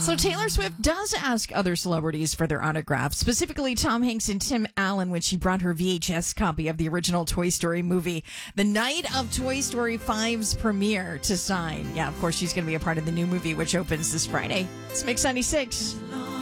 So Taylor Swift does ask other celebrities for their autographs, specifically Tom Hanks and Tim Allen when she brought her VHS copy of the original Toy Story movie the night of Toy Story 5's premiere to sign. Yeah, of course, she's going to be a part of the new movie, which opens this Friday. It's Mix 96.